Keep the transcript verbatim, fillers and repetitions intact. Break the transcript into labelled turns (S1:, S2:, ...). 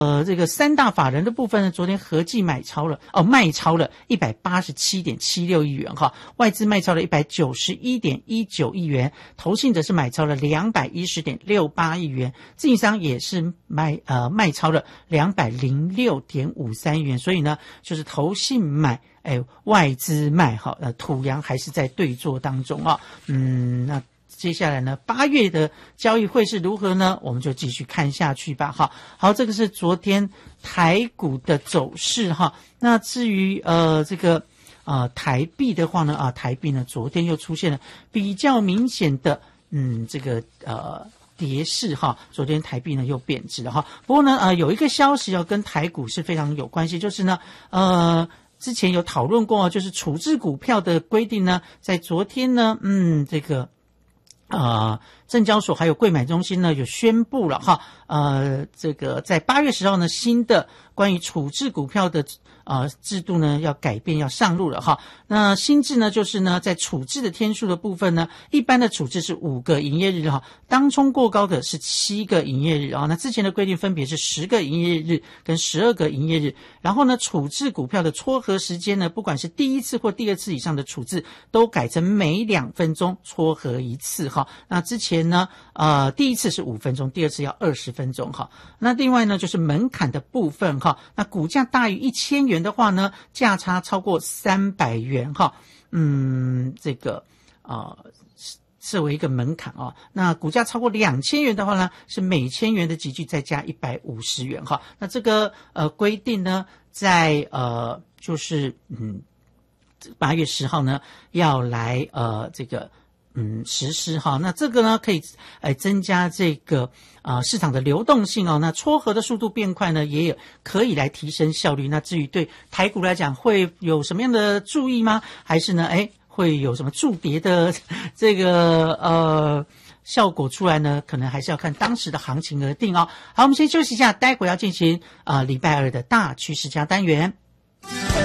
S1: 呃，这个三大法人的部分呢，昨天合计买超了哦，卖超了 一百八十七点七六亿元哈，外资卖超了 一百九十一点一九亿元，投信则是买超了 两百一十点六八亿元，自营商也是卖呃卖超了 两百零六点五三亿元，所以呢，就是投信买。哎，外资卖哈，呃，土洋还是在对做当中啊，嗯，那接下来呢，八月的交易会是如何呢？我们就继续看下去吧。哈，好，这个是昨天台股的走势哈。那至于呃这个呃台币的话呢，啊，台币呢昨天又出现了比较明显的嗯这个呃。跌势哈，昨天台币呢又贬值了哈。不过呢，呃，有一个消息要跟台股是非常有关系，就是呢，呃，之前有讨论过，就是处置股票的规定呢，在昨天呢，嗯，这个。呃，证交所还有柜买中心呢，有宣布了哈，呃，这个在八月十号呢，新的关于处置股票的呃制度呢要改变，要上路了哈。那新制呢，就是呢，在处置的天数的部分呢，一般的处置是五个营业日哈，当冲过高的是七个营业日啊。那之前的规定分别是十个营业日跟十二个营业日，然后呢，处置股票的撮合时间呢，不管是第一次或第二次以上的处置，都改成每两分钟撮合一次哈。那之前呢，呃，第一次是五分钟，第二次要二十分钟哈。那另外呢，就是门槛的部分哈。那股价大于一千元的话呢，价差超过三百元哈，嗯，这个呃设为一个门槛啊。那股价超过两千元的话呢，是每千元的集聚再加一百五十元哈。那这个呃规定呢，在呃就是嗯八月十号呢要来呃这个。嗯，实施哈，那这个呢可以呃增加这个呃市场的流动性哦，那撮合的速度变快呢，也有可以来提升效率。那至于对台股来讲会有什么样的注意吗？还是呢，哎会有什么助跌的这个呃效果出来呢？可能还是要看当时的行情而定哦。好，我们先休息一下，待会要进行啊、呃、礼拜二的大趋势加单元。